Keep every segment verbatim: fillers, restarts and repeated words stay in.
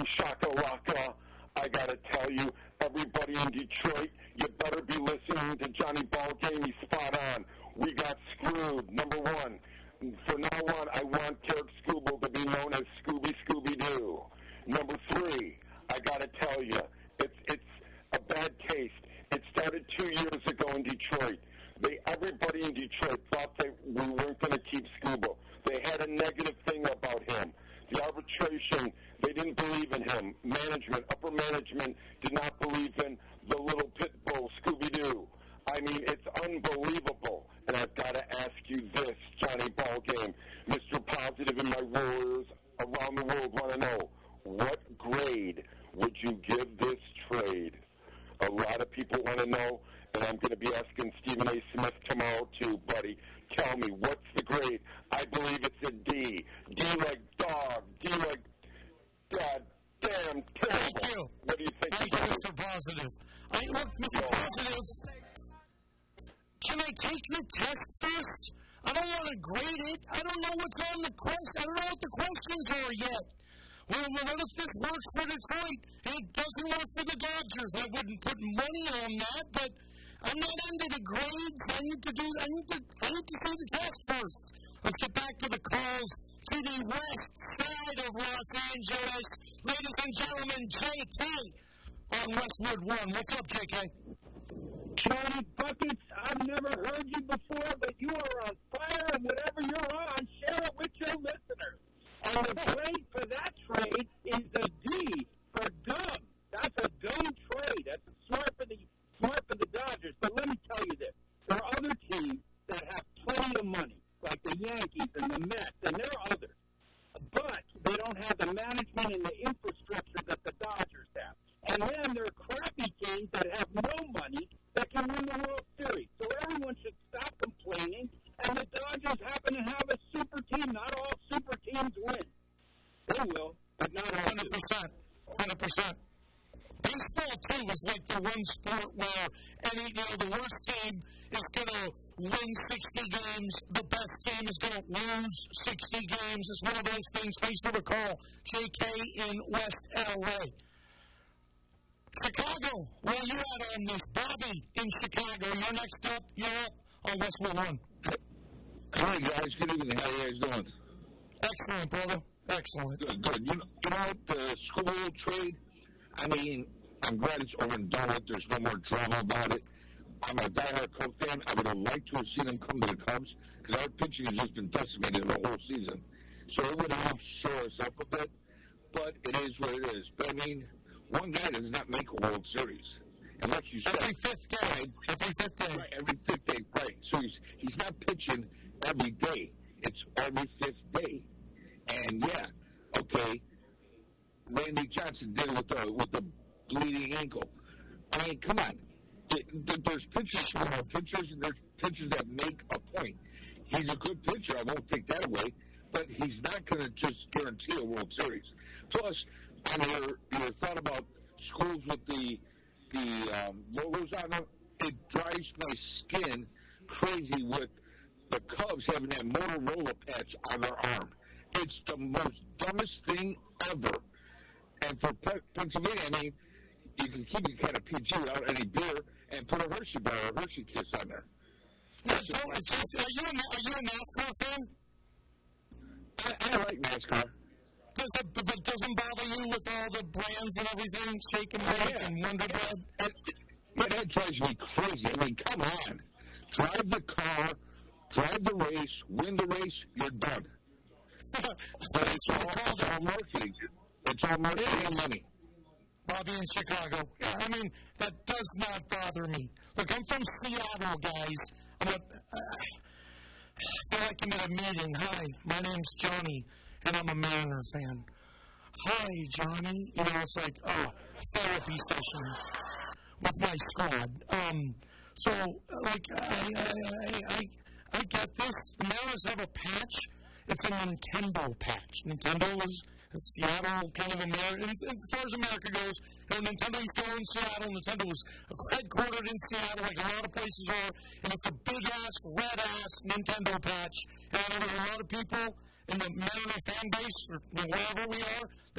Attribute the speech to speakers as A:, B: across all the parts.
A: Shaka Laka. I got to tell you, everybody in Detroit, you better be listening to Johnny Ballgame. He's spot on. We got screwed, number one. From now on, I want Tarek Skubal to be known as Scooby Scooby-Doo. Number three, I got to tell you, it's it's a bad taste. It started two years ago in Detroit. They everybody in Detroit thought that we weren't going to keep Skubal. They had a negative thing about him. The arbitration, they didn't believe in him. Management, upper management, did not believe in the little pit bull, Scooby-Doo. I mean, it's unbelievable. And I've got to ask you this, Johnny Ballgame. Mister Positive and my Warriors around the world want to know, what grade would you give this trade? A lot of people want to know, and I'm going to be asking Stephen A. Smith tomorrow too, buddy. Tell me, what's the grade? I believe it's a D. D like dog. D like God damn terrible.
B: Thank you.
A: What do you think?
B: Thank you, Mister Positive. I, look, Mister
A: Oh.
B: Positive, can I take the test first? I don't want to grade it. I don't know what's on the question. I don't know what the questions are yet. Well, what if this works for Detroit and it doesn't work for the Dodgers? I wouldn't put money on that, but I'm not into the grades. I need to do. I need to. I need to see the test first. Let's get back to the calls to the west side of Los Angeles, ladies and gentlemen. J K on Westwood One. What's up, J K?
C: Johnny Buckets, I've never heard you before, but you are on fire, and whatever you're on, share it with your listeners. And the grade for that trade is a D for dumb. That's a dumb trade. That's smart for the smart for the Dodgers. But let me tell you this: there are other teams that have plenty of money, like the Yankees and the Mets, and there are others. But they don't have the management and the infrastructure that the Dodgers have. And then there are crappy teams that have no money that can win the World Series. So everyone should stop complaining. And the Dodgers happen to have a super team. Not all super teams win. They will, but not all.
B: one hundred percent. one hundred percent. Baseball, too, is like the one sport where any, you know, the worst team is going to win sixty games. The best team is going to lose sixty games. It's one of those things. Thanks for the call, J K in West L A. Chicago, where are you at on this? Bobby in Chicago. You're next up. You're up on Westwood One.
D: Hi, guys. Good evening. How are you guys doing?
B: Excellent, brother. Excellent.
D: Good, good. You know, you know what? The school trade, I mean, I'm glad it's over and done with. There's no more drama about it. I'm a diehard Cubs fan. I would have liked to have seen them come to the Cubs because our pitching has just been decimated the whole season. So it would have shore us up a bit, but it is what it is. But, I mean, one guy does not make a World Series. And like you said,
B: Every fifth day. Every fifth day.
D: Right, every fifth day, right. So he's, he's not pitching every day. It's every fifth day. And, yeah, okay, Randy Johnson did it with the, with the bleeding ankle. I mean, come on. There's pitchers who are pitchers, and there's pitchers that make a point. He's a good pitcher. I won't take that away. But he's not going to just guarantee a World Series. Plus, on your, your thought about schools with the the um, logos on them, it drives my skin crazy with the Cubs having that Motorola patch on their arm. It's the most dumbest thing ever. And for Pe- Pennsylvania, I mean, you can keep it kind of P G without any beer and put a Hershey bar or a Hershey Kiss on there.
B: Are you, a, are you a NASCAR fan?
D: I, I like NASCAR.
B: Does it, but it doesn't bother you with all the brands and everything, Shake and Bake
D: yeah.
B: and Wonder Bread?
D: And, but that drives me crazy. I mean, come on. Drive the car, drive the race, win the race, you're done. But it's all, it's all marketing. It's all marketing and money.
B: Bobby in Chicago. Yeah, I mean, that does not bother me. Look, I'm from Seattle, guys. I'm a, uh, I feel like I'm at a meeting. Hi, my name's Johnny, and I'm a Mariner fan. Hi, Johnny. You know, it's like, oh, therapy session with my squad. Um, so, like, I, I, I, I, I get this. The Mariners have a patch. It's a Nintendo patch. Nintendo is a Seattle kind of America. As far as America goes, you know, Nintendo used to own Seattle. Nintendo was headquartered in Seattle, like a lot of places are. And it's a big-ass, red-ass Nintendo patch. And I know there are a lot of people in the Mariner fan base, or wherever we are, that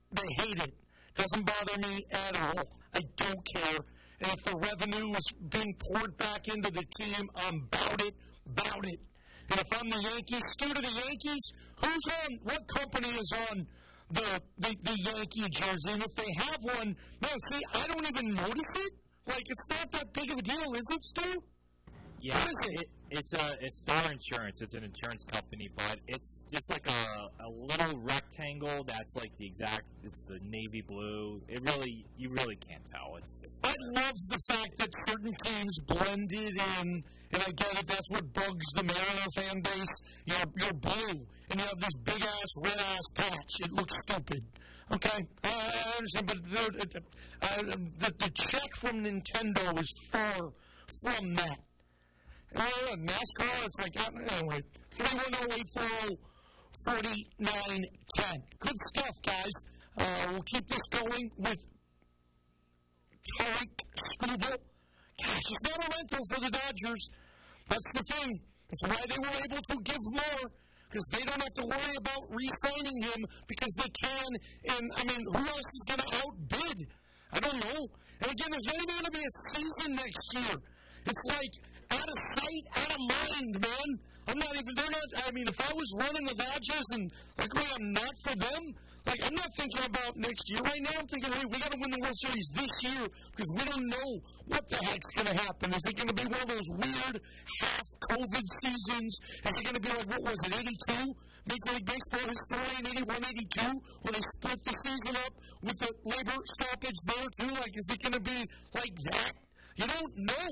B: they hate it. Doesn't bother me at all. I don't care. And if the revenue is being poured back into the team, I'm about it, about it. And if I'm the Yankees, Stu to the Yankees, who's on, what company is on the, the, the Yankee jersey? And if they have one, man, see, I don't even notice it. Like, it's not that big of a deal, is it, Stu?
E: Yeah, it, it's a it's Star Insurance. It's an insurance company, but it's just like a, a little rectangle that's like the exact. It's the navy blue. It really, you really can't tell. It's just
B: I love the fact that certain teams blended in, and I get it. That's what bugs the Mariner fan base. You're you're blue, and you have this big ass red ass patch. It looks stupid. Okay, uh, I understand, but the, uh, the the check from Nintendo is far from that. Oh, NASCAR, it's like, anyway, three one zero, eight four zero, four nine one zero. Good stuff, guys. Uh, we'll keep this going with Tarik Skubal. Gosh, he's not a rental for the Dodgers. That's the thing. That's why they were able to give more, because they don't have to worry about re-signing him because they can. And, I mean, who else is going to outbid? I don't know. And, again, there's not even going to be a season next year. It's like out of sight, out of mind, man. I'm not even, they're not, I mean, if I was running the Dodgers and luckily I'm not for them, like, I'm not thinking about next year right now. I'm thinking, hey, we got to win the World Series this year because we don't know what the heck's going to happen. Is it going to be one of those weird half-COVID seasons? Is it going to be like, what was it, eighty-two? Major League Baseball historian, eighty-one, eighty-two, where they split the season up with the labor stoppage there, too? Like, is it going to be like that? You don't know.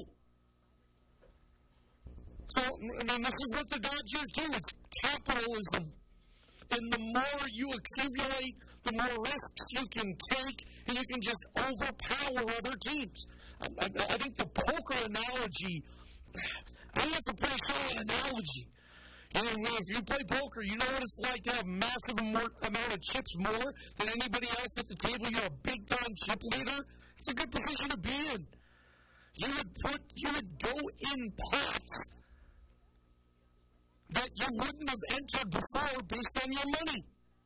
B: So, I mean, this is what the Dodgers do. It's capitalism. And the more you accumulate, the more risks you can take, and you can just overpower other teams. I, I, I think the poker analogy, I think that's a pretty solid analogy. You know, if you play poker, you know what it's like to have massive amount of chips more than anybody else at the table. You're a big-time chip leader. It's a good position to be in. You would put, you would go in pots that you wouldn't have entered before based on your money.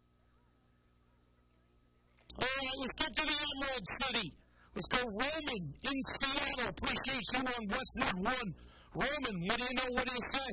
B: All right, let's get to the Emerald City. Let's go Roman in Seattle. Appreciate you on Westwood One. Roman, what do you know? What do you say?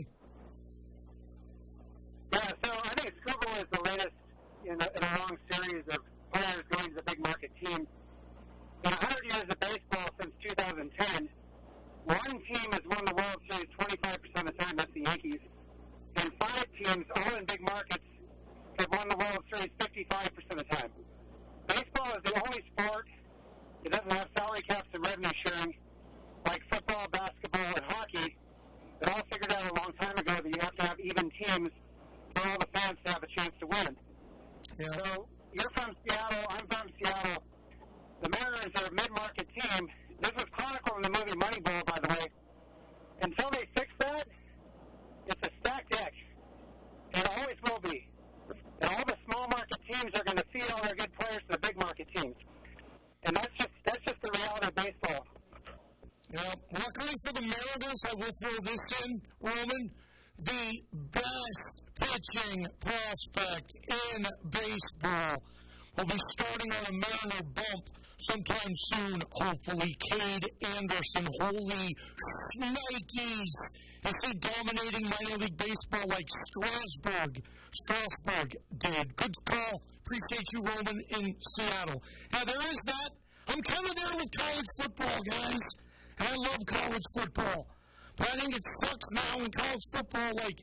F: Yeah, so I think Skubal is the latest in a, in a long series of players going to the big market team. In one hundred years of baseball since two thousand ten, one team has won the World Series twenty-five percent of the time, that's the Yankees. And five teams, all in big markets, have won the World Series fifty-five percent of the time. Baseball is the only sport that doesn't have salary caps and revenue sharing, like football, basketball, and hockey. It all figured out a long time ago that you have to have even teams for all the fans to have a chance to win. Yeah. So you're from Seattle, I'm from Seattle. The Mariners are a mid-market team. This was chronicled in the movie Moneyball, by the way. Until they fix that, it's a stacked deck. It always will be. And all the small market teams are going to feed all their good players to the big market teams. And that's just that's just the reality of baseball.
B: Yeah, luckily for the Mariners, I will throw this in, Roman. The best pitching prospect in baseball will be starting on a Mariner bump sometime soon, hopefully. Cade Anderson. Holy shnikes. Is he dominating minor league baseball like Strasburg? Strasburg did. Good call. Appreciate you, Roman, in Seattle. Now, there is that. I'm kind of there with college football, guys. And I love college football. But I think it sucks now in college football, like,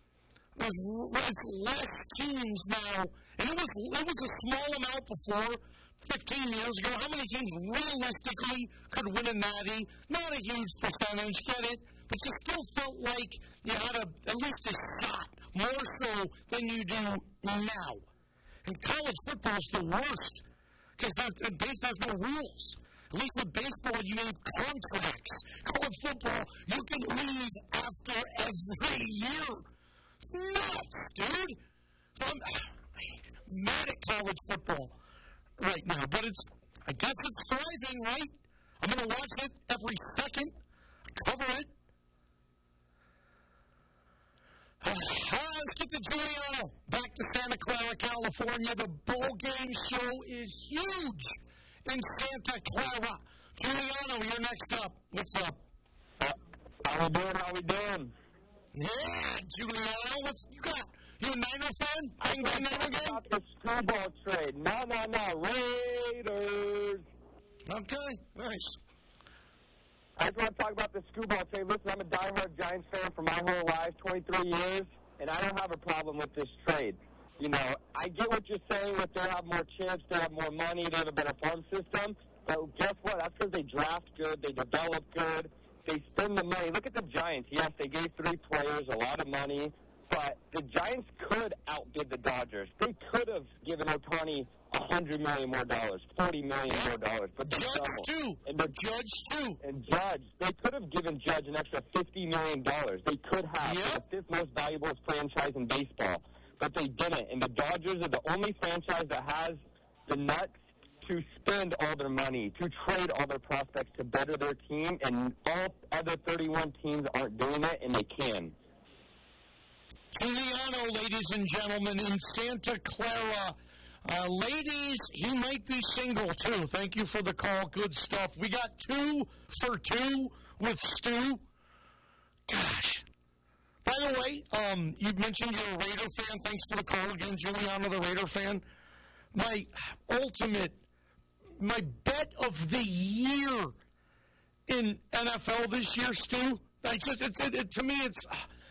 B: there's it's less teams now. And it was, it was a small amount before, fifteen years ago. How many teams realistically could win a natty? Not a huge percentage, get it? But you still felt like you had a, at least a shot, more so than you do now. And college football is the worst, because baseball has no rules. At least with baseball, you have contracts. College football, you can leave after every year. It's nuts, dude. So I'm mad at college football right now, but it's, I guess it's thriving, right? I'm going to watch it every second, cover it. Let's get to Giuliano. Back to Santa Clara, California. The bowl game show is huge in Santa Clara. Giuliano, you're next up. What's up?
G: How we doing? How we doing?
B: Yeah, Giuliano, what's you got? You a Niner fan? I can go Niner game?
G: About the screwball trade. No, no, no. Raiders.
B: Okay, nice.
G: I just want to talk about the screwball trade. Listen, I'm a diehard Giants fan for my whole life, twenty-three years, and I don't have a problem with this trade. You know, I get what you're saying, that they have more chips, they have more money, they have a better farm system, but guess what? That's because they draft good, they develop good, they spend the money. Look at the Giants. Yes, they gave three players a lot of money, but the Giants could outbid the Dodgers. They could have given Ohtani one hundred million dollars more dollars, forty million dollars more dollars. But they
B: Judge,
G: don't.
B: too.
G: And the,
B: Judge, too.
G: And Judge. They could have given Judge an extra fifty million dollars. They could have.
B: Yep.
G: The fifth most valuable franchise in baseball. But they didn't. And the Dodgers are the only franchise that has the nuts to spend all their money, to trade all their prospects to better their team. And all other thirty-one teams aren't doing it, and they can.
B: Giuliano, ladies and gentlemen, in Santa Clara. Uh, ladies, he might be single, too. Thank you for the call. Good stuff. We got two for two with Stu. Gosh. By the way, um, you mentioned you're a Raider fan. Thanks for the call again, Giuliano, the Raider fan. My ultimate, my bet of the year in N F L this year, Stu, I just, it's, it, it, to me, it's,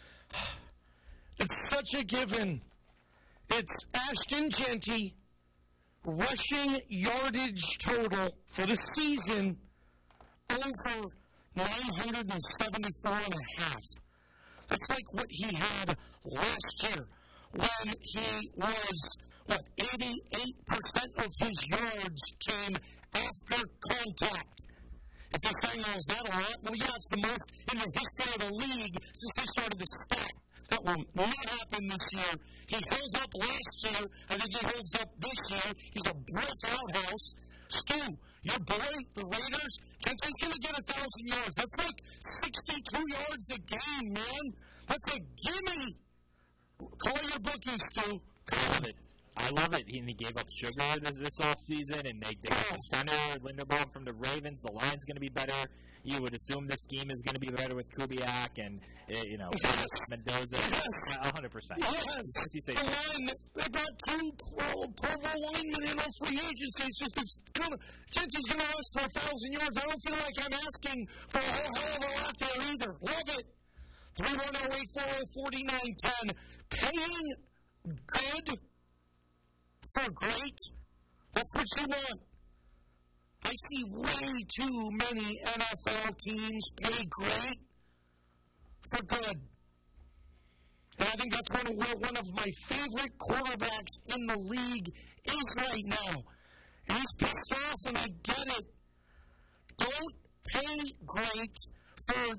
B: it's such a given. It's Ashton Jeanty, rushing yardage total for the season over nine hundred seventy-four and a half. That's like what he had last year when he was, what, eighty-eight percent of his yards came after contact. If you're saying, oh, is that a lot? Well, yeah, it's the most in the history of the league since they started the stat. That will not happen this year. He held up last year. I think he holds up this year. He's a breakout house. Stu, your boy, the Raiders, Kent's going to get a thousand yards. That's like sixty-two yards a game, man. That's a gimme. Call your bookies, Stu.
E: I love it. I love it. He, he gave up Sugar this, this offseason, and they, they got the center, Linderbaum from the Ravens. The line's going to be better. You would assume the scheme is going to be better with Kubiak and, uh, you know,
B: yes.
E: Mendoza.
B: Yes.
E: one hundred percent.
B: Yes.
E: You say
B: the line, they got two Pro, pro Bowl linemen in our free agency. It's just, it's gonna, Genty's going to rush for a thousand yards. I don't feel like I'm asking for a whole hell of a lot there either. Love it. three one zero, eight four zero, four nine one zero. Paying good for great. That's what you want. I see way too many N F L teams pay great for good. And I think that's one of, where one of my favorite quarterbacks in the league is right now. And he's pissed off, and I get it. Don't pay great for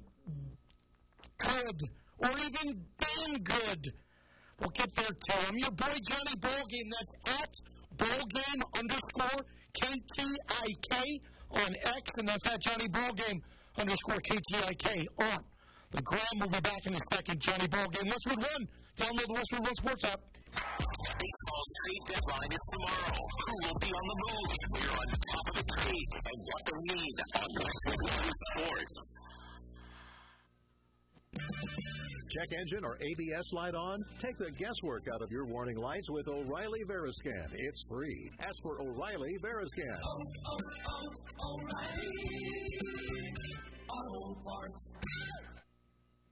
B: good, or even damn good. We'll get there too. I'm your boy Johnny Ballgame. That's at Ballgame underscore K T I K on X, and that's at Johnny Ballgame underscore K T I K on the gram. We'll be back in a second. Johnny Ballgame, Westwood One. Download the Westwood One Sports app.
H: Baseball's trade deadline is tomorrow. Who will be on the move? We're on top of the trades and what they need on Westwood One Sports.
I: Check engine or A B S light on? Take the guesswork out of your warning lights with O'Reilly Veriscan. It's free. Ask for O'Reilly Veriscan. Oh, oh, oh, O'Reilly Auto Parts.